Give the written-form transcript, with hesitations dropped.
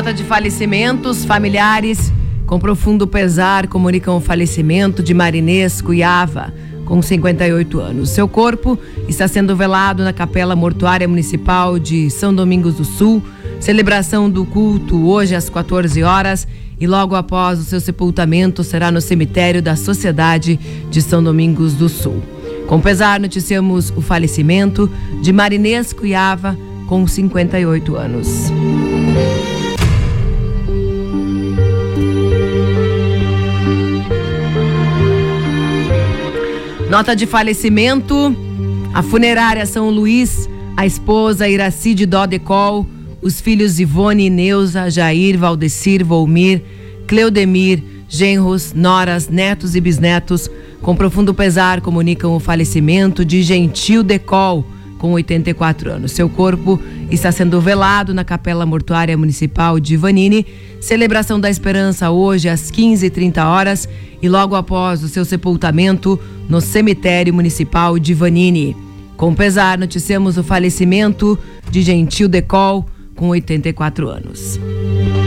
Nota de falecimentos, familiares com profundo pesar comunicam o falecimento de Marinês Cuiava, com 58 anos. Seu corpo está sendo velado na Capela Mortuária Municipal de São Domingos do Sul. Celebração do culto hoje às 14 horas e logo após o seu sepultamento será no cemitério da Sociedade de São Domingos do Sul. Com pesar, noticiamos o falecimento de Marinês Cuiava, com 58 anos. Nota de falecimento: a funerária São Luís, a esposa Iracide Dodecol, os filhos Ivone e Neuza, Jair, Valdecir, Volmir, Cleudemir, genros, noras, netos e bisnetos, com profundo pesar comunicam o falecimento de Gentil Decol, com 84 anos. Seu corpo está sendo velado na Capela Mortuária Municipal de Vanini. Celebração da Esperança hoje às 15h30 e logo após o seu sepultamento no cemitério municipal de Vanini. Com pesar, noticiamos o falecimento de Gentil Decol, com 84 anos.